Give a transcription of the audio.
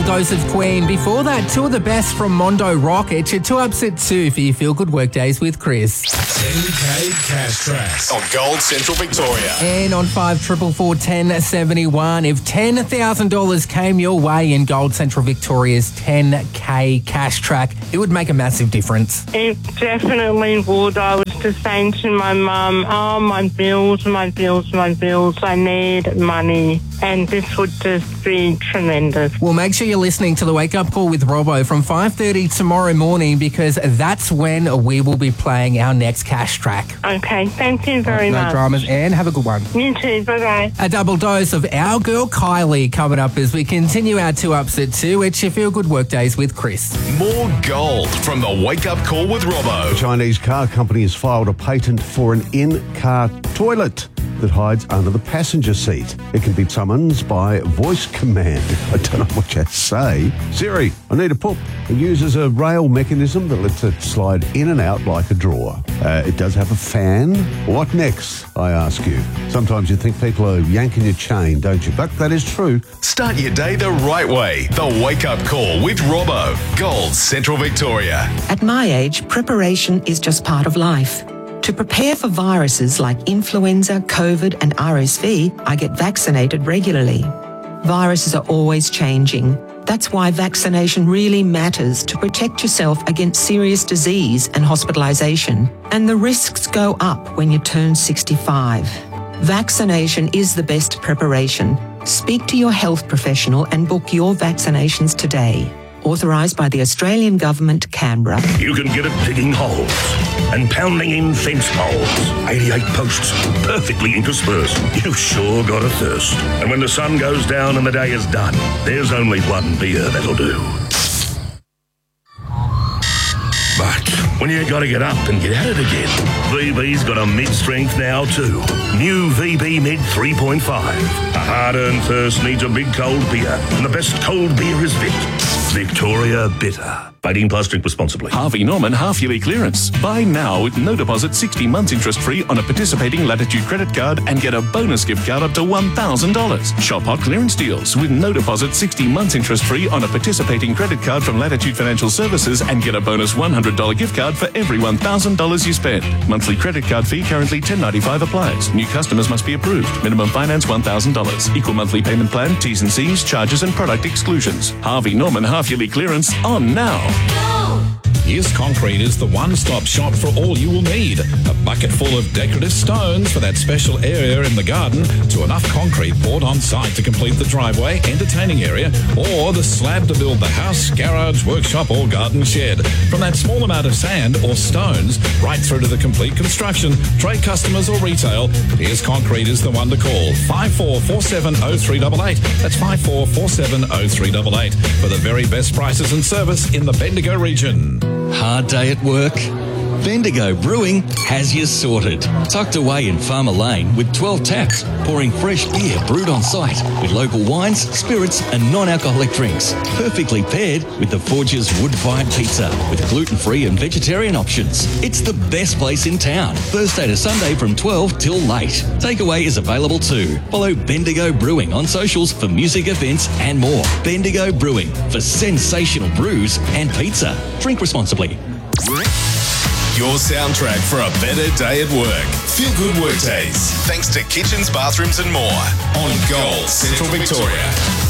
dose of Queen. Before that, two of the best from Mondo Rock. It's your 2 Ups at 2 for your Feel Good Workdays with Chris. 10K Cash Tracks on Gold Central Victoria. And on 5444 1071, if $10,000 came your way in Gold Central Victoria's 10K Cash Track, it would make a massive difference. It definitely would. I was just saying to my mum, oh, my bills, I need money. And this would just be tremendous. Well, make sure you're listening to the Wake Up Call with Robbo from 5:30 tomorrow morning, because that's when we will be playing our next cash track. Okay, thank you very much. No dramas, and have a good one. You too, bye-bye. A double dose of our girl Kylie coming up as we continue our 2 Ups at 2. It's your Feel Good Workdays with Chris. More gold from the Wake Up Call with Robbo. A Chinese car company has filed a patent for an in-car toilet that hides under the passenger seat. It can be summoned by voice command. I don't know what you say. Siri, I need a poop. It uses a rail mechanism that lets it slide in and out like a drawer. It does have a fan. What next, I ask you? Sometimes you think people are yanking your chain, don't you? But that is true. Start your day the right way. The Wake Up Call with Robbo. Gold Central Victoria. At my age, preparation is just part of life. To prepare for viruses like influenza, COVID and RSV, I get vaccinated regularly. Viruses are always changing. That's why vaccination really matters, to protect yourself against serious disease and hospitalisation. And the risks go up when you turn 65. Vaccination is the best preparation. Speak to your health professional and book your vaccinations today. Authorised by the Australian Government, Canberra. You can get it digging holes and pounding in fence poles. 88 posts, perfectly interspersed. You've sure got a thirst. And when the sun goes down and the day is done, there's only one beer that'll do. But when you got to get up and get at it again, VB's got a mid-strength now too. New VB Mid 3.5. A hard-earned thirst needs a big cold beer, and the best cold beer is Victoria Bitter. 18 plus, drink responsibly. Harvey Norman half-yearly clearance. Buy now with no deposit, 60 months interest-free on a participating Latitude credit card and get a bonus gift card up to $1,000. Shop hot clearance deals with no deposit, 60 months interest-free on a participating credit card from Latitude Financial Services and get a bonus $100 gift card for every $1,000 you spend. Monthly credit card fee currently $10.95 applies. New customers must be approved. Minimum finance $1,000. Equal monthly payment plan, T's and C's, charges and product exclusions. Harvey Norman half-yearly clearance on now. Yes Concrete is the one-stop shop for all you will need. A bucket full of decorative stones for that special area in the garden, to enough concrete poured on site to complete the driveway, entertaining area, or the slab to build the house, garage, workshop or garden shed. From that small amount of sand or stones right through to the complete construction, trade customers or retail, Yes Concrete is the one to call. 5447 0388. That's 5447 0388 for the very best prices and service in the Bendigo region. Hard day at work? Bendigo Brewing has you sorted. Tucked away in Farmer Lane with 12 taps, pouring fresh beer brewed on site with local wines, spirits and non-alcoholic drinks. Perfectly paired with the Forge's wood-fired pizza with gluten-free and vegetarian options. It's the best place in town. Thursday to Sunday from 12 till late. Takeaway is available too. Follow Bendigo Brewing on socials for music events and more. Bendigo Brewing for sensational brews and pizza. Drink responsibly. Your soundtrack for a better day at work. Feel Good Workdays. Thanks to Kitchens, Bathrooms and More on Gold Central Victoria.